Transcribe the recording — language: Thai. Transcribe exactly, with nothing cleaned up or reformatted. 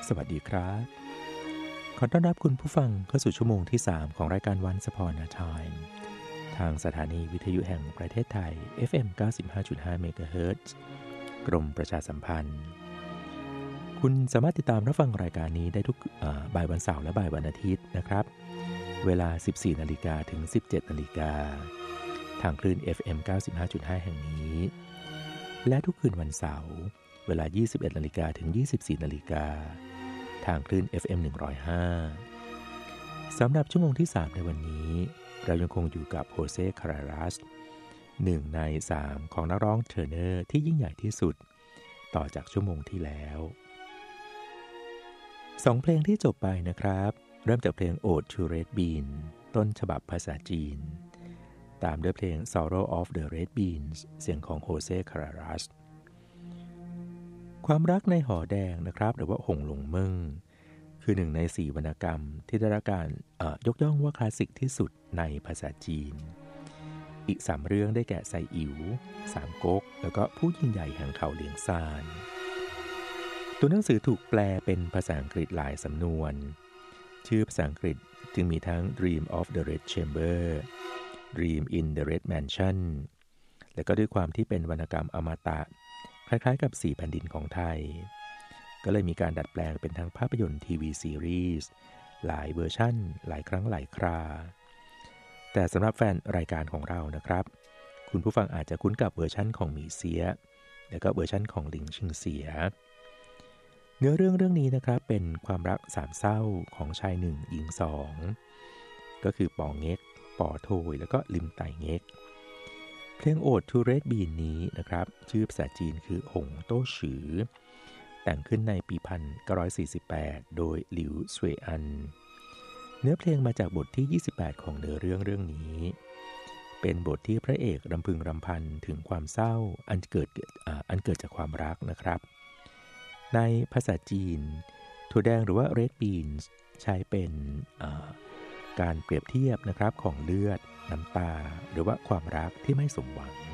สวัสดีครับขอต้อนรับคุณผู้ฟังเข้าสู่ชั่วโมงที่สามของรายการ Once Upon a Time ทางสถานีวิทยุแห่งประเทศไทย เอฟ เอ็ม เก้าสิบห้าจุดห้า เมกะเฮิรตซ์ กรมประชาสัมพันธ์คุณสามารถติดตามรับฟังรายการนี้ได้ทุกบ่ายวันเสาร์และบ่ายวันอาทิตย์นะครับเวลา สิบสี่นาฬิกา ถึง สิบเจ็ดนาฬิกาทางคลื่น เอฟ เอ็ม เก้าสิบห้าจุดห้า แห่งนี้และทุกคืนวันเสาร์เวลา ยี่สิบเอ็ดนาฬิกา ถึง ยี่สิบสี่นาฬิกาทางคลื่น เอฟ เอ็ม หนึ่งร้อยห้า สำหรับชั่วโมงที่สามในวันนี้เรายังคงอยู่กับโฮเซ่คารารัสหนึ่งในสามของนักร้องเทอร์เนอร์ที่ยิ่งใหญ่ที่สุดต่อจากชั่วโมงที่แล้วสองเพลงที่จบไปนะครับเริ่มจากเพลง Ode to Red Bean ต้นฉบับภาษาจีนตามด้วยเพลง Sorrow of the Red Beans เสียงของโฮเซ่คารารัสความรักในหอแดงนะครับหรือว่าหงหลงเมิงคือหนึ่งในสี่วรรณกรรมที่ได้รับการยกย่องว่าคลาสสิกที่สุดในภาษาจีนอีกสามเรื่องได้แก่ไซอิ๋วสามก๊กแล้วก็ผู้ยิ่งใหญ่แห่งเขาเหลียงซานตัวหนังสือถูกแปลเป็นภาษาอังกฤษหลายสำนวนชื่อภาษาอังกฤษจึงมีทั้ง Dream of the Red Chamber Dream in the Red Mansion และก็ด้วยความที่เป็นวรรณกรรมอมตะคล้ายๆกับสี่แผ่นดินของไทยก็เลยมีการดัดแปลงเป็นทั้งภาพยนตร์ทีวีซีรีส์หลายเวอร์ชั่นหลายครั้งหลายคราแต่สำหรับแฟนรายการของเรานะครับคุณผู้ฟังอาจจะคุ้นกับเวอร์ชั่นของหมี่เสียและก็เวอร์ชั่นของหลิงชิงเสียเนื้อเรื่องเรื่องนี้นะครับเป็นความรักสามเศร้าของชายหนึ่งหญิงสองก็คือป๋อเง็กป๋อโทยแล้วก็ลิมไต่เง็กเพลง Ode to Red Bean นี้นะครับชื่อภาษาจีนคือหงโต้ฉือแต่งขึ้นในปีหนึ่งพันเก้าร้อยสี่สิบแปดโดยหลิวสเวยอันเนื้อเพลงมาจากบทที่ยี่สิบแปดของเนื้อเรื่องเรื่องนี้เป็นบทที่พระเอกรำพึงรำพันถึงความเศร้าอันเกิดอ่าอันเกิดจากความรักนะครับในภาษาจีนถั่วแดงหรือว่า Red Beans ใช้เป็นการเปรียบเทียบนะครับของเลือดน้ำตาหรือว่าความรักที่ไม่สมหวัง